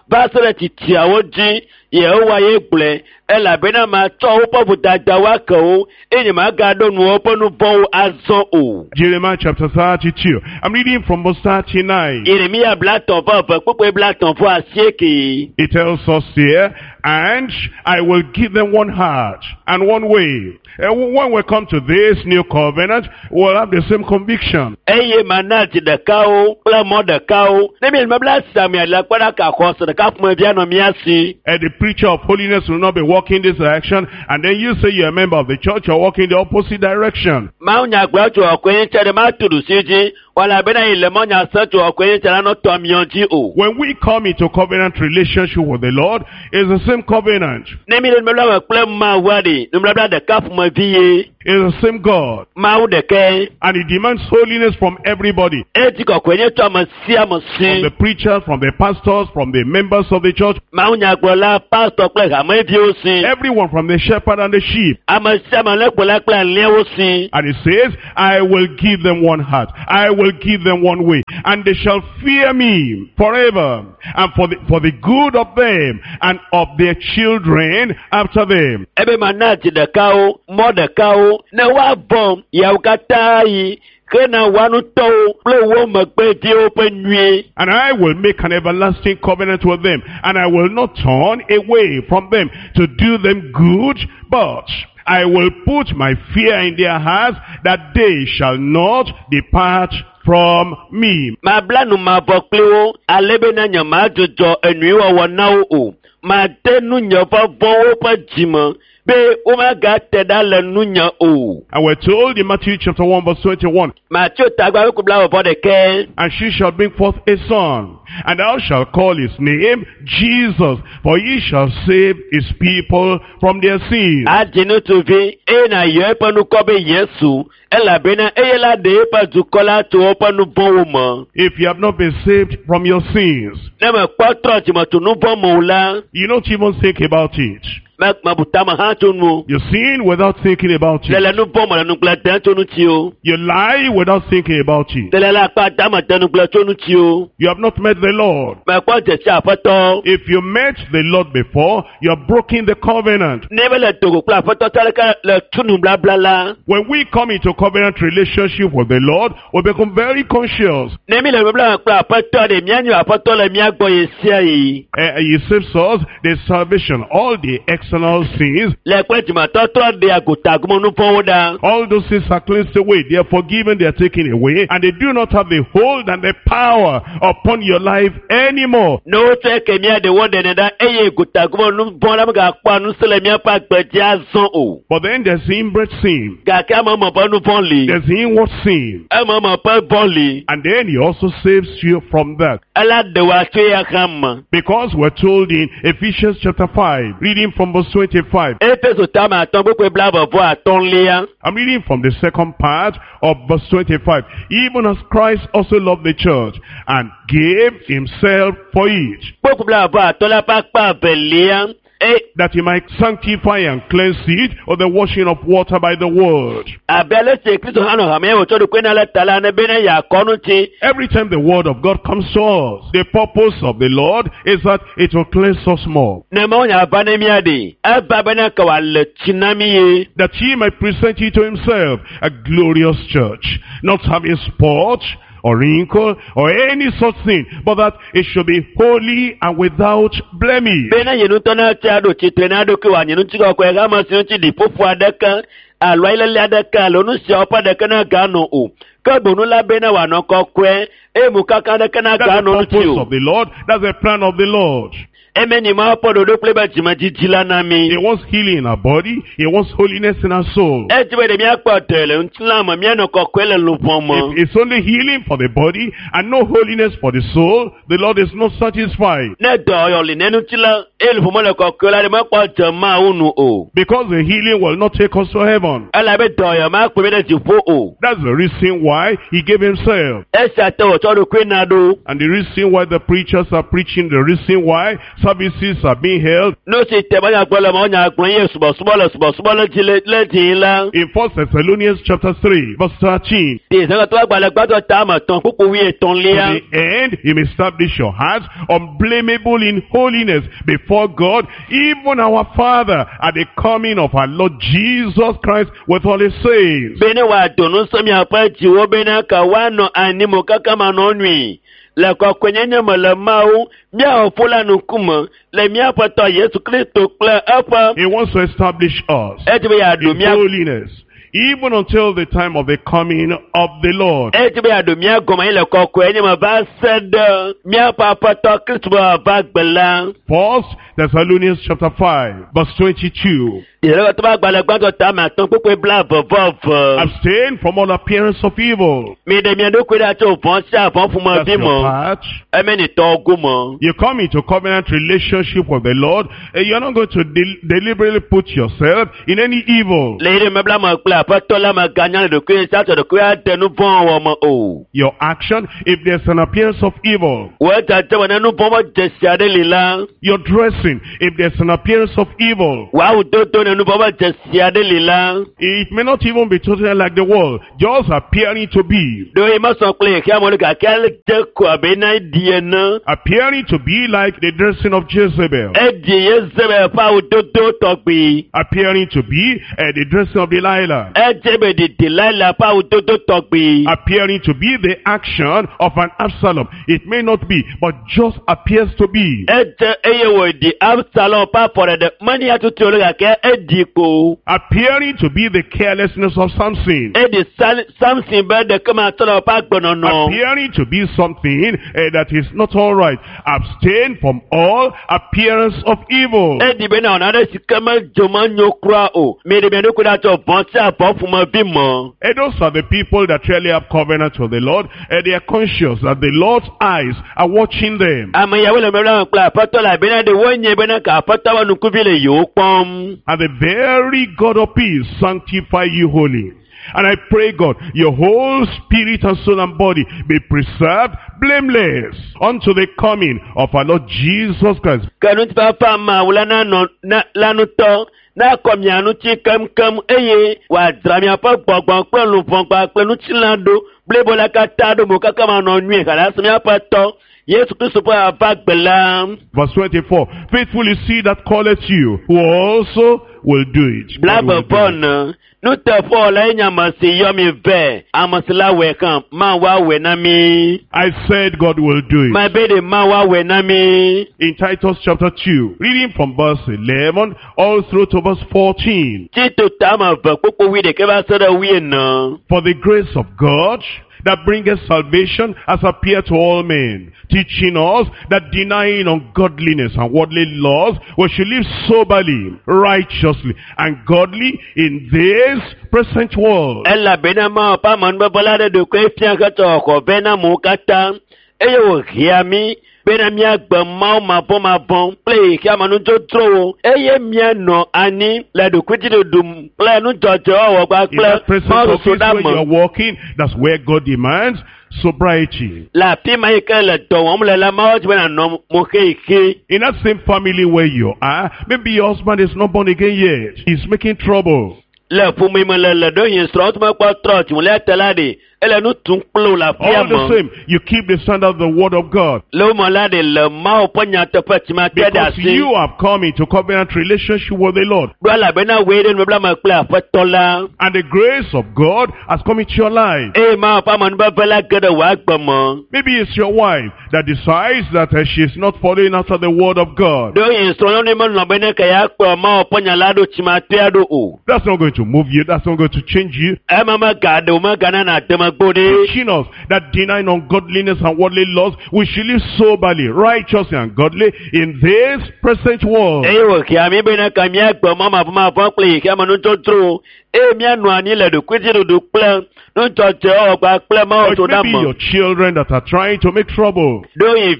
Basara titiawo dzi Yehowa ye gblẽ elabena matsɔ woƒe vodadawo ake wo eye magaɖo nu woƒe nu vɔ̃wo azɔ o. Jeremiah chapter 32. I'm reading from verse 39. Yeremia blatɔ̃ vɔ eve kpekpe blatɔ̃ vɔ asieke. It tells us here, and I will give them one heart and one way. And when we come to this new covenant, we'll have the same conviction. Eye mana dzi ɖekawo kple mɔ ɖekawo. Ne mi mebla samia le kpe ɖaka xɔse ɖeka ƒomevi anɔ mía si. And the preacher of holiness will not be walking this direction, and then you say you're a member of the church, you're walking the opposite direction. Mawu nyagblɔ tso ɔkɔnyi tse ɖe ma tu ɖusi dzi. Walabena yi le mɔ nyase tso ɔkɔnyi tse la nɔ tɔ miɔ dzi o. When we come into covenant relationship with the Lord, it's the same covenant. Ne mi le numebla me kple Mawua ɖe, numebla ɖeka ƒomevi ye. It's the same God. Mawu ɖeke. And He demands holiness from everybody. Eti kɔkɔnyi tso ame sia ame From si. the preachers, from the pastors, from the members of the church, Mawu nyagblɔla, pastor kple hameviwo si. everyone from the shepherd and the sheep. Ame sia ame le kplɔla kple alẽwo si. And it says, I will give them one heart. I will give them one way. And they shall fear me forever. And for the good of them and of their children after them. Ebe mana dzi ɖekawo, mɔ ɖekawo, ne woabɔm, yawo katã yi, ke na woanutɔwo kple wo megbeviwo ƒe nyui. And I will make an everlasting covenant with them. And I will not turn away from them to do them good, but I will put my fear in their hearts that they shall not depart from me. Mabla nu mavɔ kpli wo, ale bena nye madzudzɔ enuiwɔwɔ na wo o. Made nunya vɔvɔwo ƒe dzime, be womagate ɖa le nunya o. And we're told in Matthew chapter 1 verse 21, Matthew tagba wiko bla vɔ ɖeke. and she shall bring forth a son, and thou shalt call his name Jesus, for he shall save his people from their sins. Adzi ŋutsuvi, eye na yɔ eƒe nukɔ be Yesu, elabena eye la ɖe eƒe dukɔ la tso woƒe nu vɔ̃wo me. If you have not been saved from your sins, Ne mekpɔ trɔ dzimetu nu vɔ̃ me o la, you don't even think about it. mebuta me hã tso nu. You sin without thinking about Le it. le nu vɔ̃ me le nu gblẽ dem tso ŋuti o. You lie without thinking about it. Le le akpa dame de nu gblẽ tso ŋuti o. You have not met the Lord. Mekpɔ dzesi aƒetɔ. If you met the Lord before, you have broken the covenant. Ne be le dogo kple aƒetɔ tɔ ɖeka le tu nublabla la. When we come into covenant relationship with the Lord, we become very conscious. Ne mi le nubla kple aƒetɔ ɖe míanyo aƒetɔ le mía gbɔ ye sia yi. He saves us the salvation, all the external sins. Le kple dzimetɔtɔ ɖe agotagome nu vɔ̃wo ɖa. All those sins are cleansed away. They are forgiven. They are taken away. And they do not have the hold and the power upon your life anymore. Ne wotsɔ eke mía ɖe wɔ ɖe ne ɖa eye gotagome nu vɔ̃ la megakpɔ nu se le míaƒe agbedzi azɔ o. But then there's the inbred sin. Gake ame me ƒe nu vɔ̃ li. There's the inward sin. Ame me ƒe vɔ̃ li. And then he also saves you from that. Ela ɖe wo tso ya hã me. Because we're told in Ephesians chapter 5, reading from verse 25. Efeso tame atɔ̃ kpekpe blavɔ atɔ̃lia. I'm reading from the second part of verse 25. Even as Christ also loved the church and gave himself for it, Kpekpe blavɔ atɔ̃lia ƒe akpa evelia. that he might sanctify and cleanse it with the washing of water by the word. Abe ale si Kristo hã nɔ hame wòtsɔ ɖokuiwo na le ta la ne bena yeakɔ ŋuti. Every time the word of God comes to us, the purpose of the Lord is that it will cleanse us more. Ne Mawu nya va ne mía ɖe. Eva bena ke wòale tsi na mí ye. That he might present you to himself a glorious church, not having spot or wrinkle or any such thing, but that it should be holy and without blemish. Bena ye ŋutɔ na tsia ɖo tsitre na eɖokui wòanye ŋuti kɔkɔe hame si ŋuti ɖiƒoƒo aɖeke alo ayilele aɖeke alo nu siawo ƒe aɖeke na ganɔ o. Ke bonu la bena wòanɔ kɔkɔe eye mo kaka aɖeke na That's the ganɔ ŋuti purpose o. of the Lord. That's the plan of the Lord. Emenyi Mawu ƒe ɖoɖo kple be dzimedzidzi la na mi. He wants healing in our body. He wants holiness in our soul. Edi be ɖe míakpɔ ɖe le ŋutilã me míanɔ kɔkɔe le luʋɔ me. If it's only healing for the body and no holiness for the soul, the Lord is not satisfied. Ne dɔyɔ li ne ŋutilã eye luʋɔ me le kɔkɔe la ɖe mekpɔ dze Mawu nu o. Because the healing will not take us to heaven. Elabe dɔyɔ makpɔ mi ɖe dziƒo o. That's the reason why he gave himself. Esia te wòtsɔ ɖokui na ɖo. And the reason why the preachers are preaching, the reason why services are being held. No si tẹ̀mọ́ yà gbọ́ lọ́mọ́ ọ̀nyà gbọ́n yẹ ṣùbọ̀ṣùbọ̀ lọ ti lẹ́tì ńlá. In 1 Thessalonians chapter 3, verse 13. Tí ìsẹ́kọ̀ tó wà gbàlẹ̀ gbàdọ̀ tá a mọ̀ tán púpọ̀ wí ètò ńlẹ́yà. To the end, he may establish your hearts unblameable in holiness before God, even our Father, at the coming of our Lord Jesus Christ with all his saints. Bẹ́ẹ̀ni wà dùnú sọ́mi àpá jìwọ́ bẹ́ẹ̀ni ká wà nọ ànímọ̀ kákà máa nọ nùí. Lẹ́kọ̀ọ́ kwenyenye mọ̀lẹ́máwó míà òfúlànù kùmọ̀ lẹ́mìí àpẹtọ̀ Jésù Kristo kplẹ̀ ẹ̀fọ́. He wants to establish us Ẹ ti bẹ̀ yà dùn in míà. holiness, even until the time of the coming of the Lord. Ẹ ti bẹ̀ yà dùn míà gọ̀mọ̀ yín lẹ́kọ̀ọ́ kwenyenye mọ̀ bá sẹ́dọ̀ míà pàpẹtọ̀ Kristo bá gbẹ̀lá. 1 Thessalonians chapter 5, verse 22. Ìrẹ́wọ̀ tó bá gbàlẹ̀ gbàdọ̀ tá a máa tán pípé bla vọ̀vọ̀vọ̀. Abstain from all appearance of evil. Mi dẹ̀ mi ẹ̀dọ́kùnrin àti òfin sí àfọ́n fún mọ́ That's bí your mọ́. part. Ẹ̀mẹ́ni tọ́ ogún mọ́. You come into covenant relationship with the Lord, and you're not going to deliberately put yourself in any evil. Lẹ́yìn mẹ́bílá mọ̀ pé àpẹtọ́ la máa ganyá lẹ́dọ̀kùnrin sátọ̀dọ̀kùnrin àtẹnu fún ọmọ o. Your action, if there's an appearance of evil. Wọ́n ti àtẹ̀wọ̀n nínú fọ́mọ́ jẹ̀sí adélélá. Your dressing, if there's an appearance of evil. Wàá tó tó nínú fọ́mọ́ jẹ̀sí adélélá. It may not even be totally like the world, just appearing to be. Dóyè má sọ pé kí àwọn olùkà kí á jẹ́ kó àbẹ́ náà di ẹ̀ náà. Appearing to be like the dressing of Jezebel. Ẹ di yé sẹ́bẹ̀ fáwọn tó tó tọ̀gbì. Appearing to be the dressing of Delilah. Ẹ jẹ́ bẹ̀ dìde láìla fáwọn tó tó tọ̀gbì. Appearing to be the action of an Absalom. It may not be, but just appears to be. Ẹ jẹ́ eye wò di Absalom pàpọ̀ rẹ̀ dẹ̀ mọ́ni àtúntò olùkà kẹ́ ẹ di kó. Appearing to be the carelessness of Samson. Ẹ di Samson bẹ́ẹ̀ dẹ̀ kọ́ máa tọ́lọ̀ pa gbọ̀nà nọ. Appearing to be something that is not all right. Abstain from all appearance of evil. Ẹ di bẹ́ẹ̀ náà ọ̀nà àdé sì kẹ́ máa jọ máa ń yọ kúrò o. Mèdèmí kúrò àti ọ̀bọ̀n sí àbọ̀ fún mọ bí mọ̀. And those are the people that really have covenant with the Lord, and they are conscious that the Lord's eyes are watching them. Àmọ́ ìyàwó lè mẹ́rin àwọn pé àpótọ́ là bẹ́ẹ̀ náà de wọ́n yẹn bẹ́ẹ̀ náà kà àpótọ́ wọn nùkú bí lè yòó pọ́n. And the very God of peace sanctify you wholly. And I pray, God, your whole spirit and soul and body be preserved blameless unto the coming of our Lord Jesus Christ. Kẹ̀nu ti bá fà máa wúlá lánú tọ́. N'a kɔmi anu ti kam eye wa drami apa gbɔgbɔn kple lufɔgba kple nutilando blebo la kata do mo kaka ma nɔ nui kana sami apa tɔ Yesu Kristo ƒe ava gbe la. Verse 24. Faithful is he that calleth you, who also will do it. Blabɔ bɔn nutɛfɔ la enye amasi yɔmi vɛ amasila wɛ kan ma wa wɛ na mi. I said God will do it. Ma be de ma wa wɛ na mi. In Titus chapter 2, reading from verse 11 all through to verse 14. Tito tama vɛ kpokpo wi de ke ba se ɖe wi na. For the grace of God that bringeth salvation has appeared to all men, teaching us that denying ungodliness and worldly laws, we should live soberly, righteously, and godly in this present world. Ela bena ma pa man ba bala de ko efia ka to ko bena mu kata eye wo hiami bena mia gba ma bon play ki amanu jotro eye mia no ani la do kwiti do dum play nu jojo wo gba In that present play office where you are walking, that's where God demands sobriety. la pi ma ke le do won le la ma o bena no mo ke In that same family where you are, maybe your husband is not born again yet. He's making trouble. le fu mi mo le do yin strong ma pa trot mo le tela de ele nu tun plo la pi All the mo same, you keep the standard of the word of God. le mo la de le ma o ponya te pa ti ma te da Because si you have come into covenant relationship with the Lord. do la bena we de me bla ma play afetola. And the grace of God has come into your life. Eh, ma pa man ba bela gada wa gbamo. Maybe it's your wife that decides that she's not following after the word of God. Do yin so ni mo no bene ka ya po ma oponya lado chima te ado o. That's not going to move you. That's not going to change you. E mama gada o ma gana na te ma gbode. Teaching us that denying ungodliness and worldly laws, we should live soberly, righteously, and godly in this present world. Eh wo ki ami bene ka mi agbo ma ma play ki amanu to tro. Or it may be your children that are trying to make trouble. And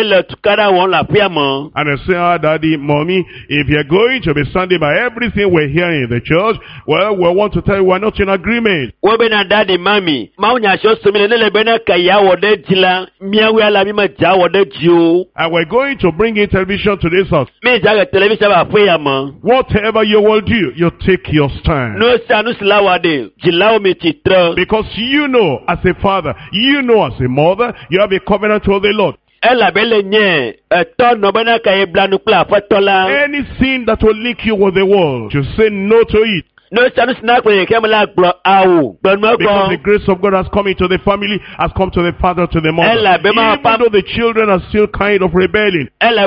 they say, Daddy, Mommy, if you're going to be standing by everything we're hearing in the church, well, we want to tell you we're not in agreement. And we're going to bring in television to this house. Whatever you will do, you take your stand. Because you know as a father, you know as a mother, you have a covenant with the Lord. Anything that will link you with the world, you say no to it. Because the grace of God has come into the family, has come to the father, to the mother. Even though the children are still kind of rebelling.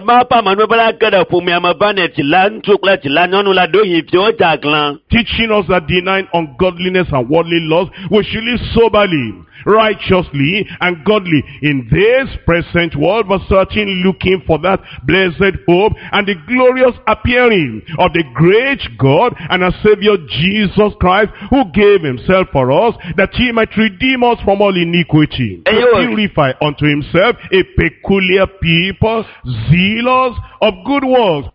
Teaching us that denying ungodliness and worldly laws, we should live soberly, righteously, and godly in this present world, but searching, looking for that blessed hope and the glorious appearing of the great God and our Savior Jesus Christ, who gave himself for us, that he might redeem us from all iniquity, to purify unto himself a peculiar people, zealous of good works.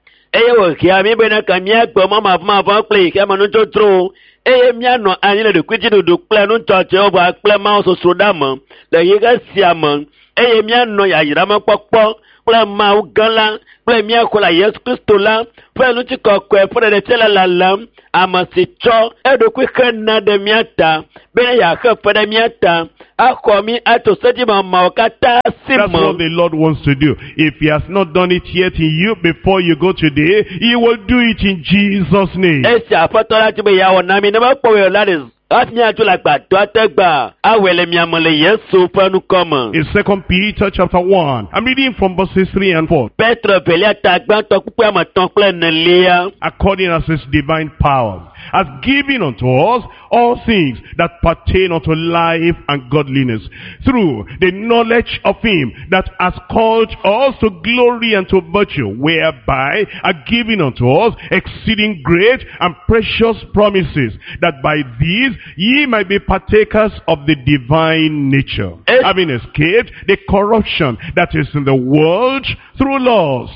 That's what the Lord wants to do. If he has not done it yet in you before you go today, he will do it in Jesus' name. In 2 Peter chapter 1, I'm reading from verses 3 and 4. According as his divine power has given unto us all things that pertain unto life and godliness, through the knowledge of him that has called us to glory and to virtue, whereby are given unto us exceeding great and precious promises, that by these ye might be partakers of the divine nature, having escaped the corruption that is in the world through lust.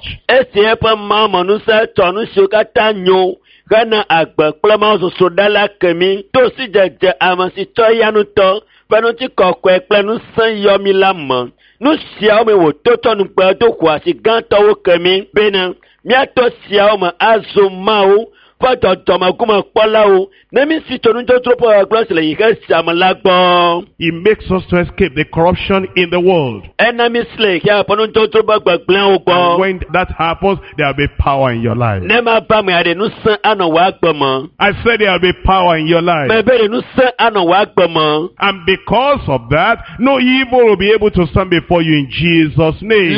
He makes us to escape the corruption in the world. And when that happens, there will be power in your life. I said there will be power in your life. And because of that, no evil will be able to stand before you in Jesus' name.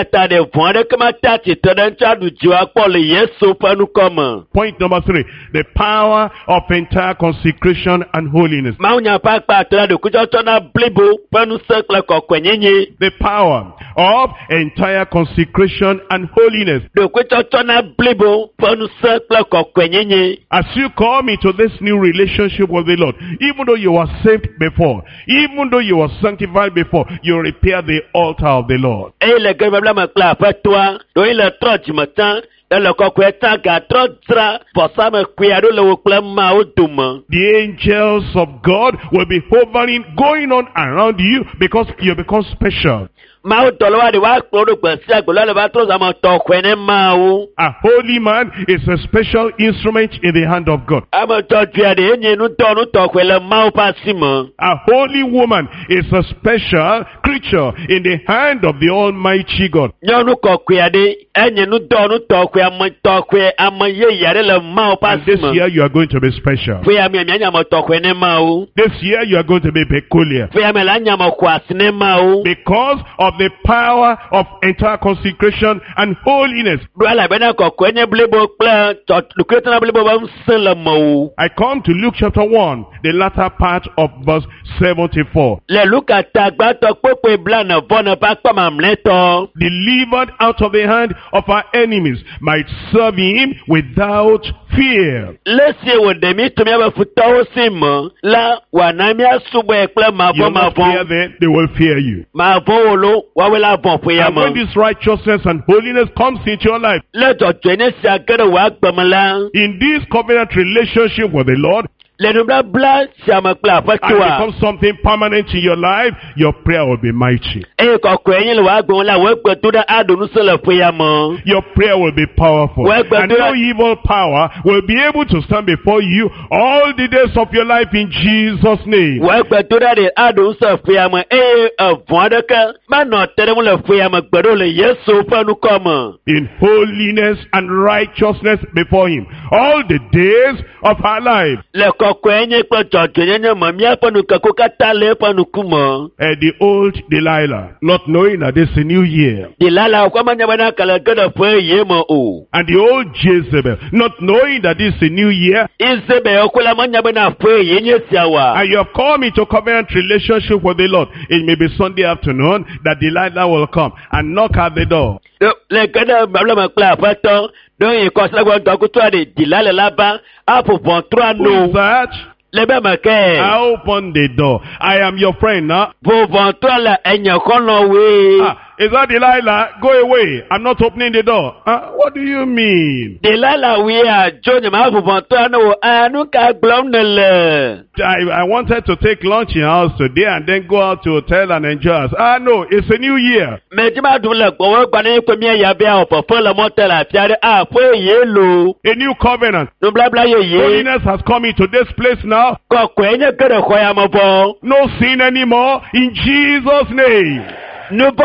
Point number 3, the power of entire consecration and holiness. The power of entire consecration and holiness. As you come into this new relationship with the Lord, even though you were saved before, even though you were sanctified before, you repair the altar of the Lord. The angels of God will be hovering, going on around you, because you become special. A holy man is a special instrument in the hand of God. A holy woman is a special creature in the hand of the Almighty God. And this year you are going to be special. This year you are going to be peculiar. Because of the power of entire consecration and holiness. I come to Luke chapter 1, the latter part of verse 74. Delivered out of the hand of our enemies might serve him without fear. Lesi wodemi to me abafuta osimo la wanamia subwe kle You will fear them, they will fear you. mavolo wawela bon And when yamo. this righteousness and holiness comes into your life, Let us join us together with Bamala. in this covenant relationship with the Lord, Le nubla bla shamakla and it fatua. becomes something permanent in your life, your prayer will be mighty. E ko kwenye le wa gon la we gbetura adonu se le yamo. Your prayer will be powerful. Well, but And no evil power will be able to stand before you all the days of your life in Jesus' name. We gbetura de adonu se yamo e avondaka ma no teremu le yamo gbero le Yesu fanu komo. In holiness and righteousness before him all the days of our life. Le ko kwenye ko jojenye mamia panu kakokata le panu kumo. The old Delilah, not knowing that it's a new year. Dilala kwa manya bana kala gada fwe yemo o. And the old Jezebel, not knowing that it's a new year. Izebe okula manya bana fwe yenye siawa. And you have come into covenant relationship with the Lord. It may be Sunday afternoon that Delilah will come and knock at the door. Le gada babla makla fato. Don yi kosla gwa dokutwa de dilala laba. Apo bon 3 Who no. is that? Lebe make. I open the door. I am your friend now. Bo bon 3 la enya kono we. Is that Delilah? Go away. I'm not opening the door. What do you mean? Dilala we a Johnny ma apo bon 3 no. Anu ka glom nele. I wanted to take lunch in your house today and then go out to hotel and enjoy us. No, it's a new year. Mejima dule kwa gwane kwa miya yabe a opofo la motela tiare a fwe yelo. A new covenant. No bla bla ye ye. Holiness has come into this place now. Kwa kwenye kere kwa ya mabo. No sin anymore in Jesus' name. No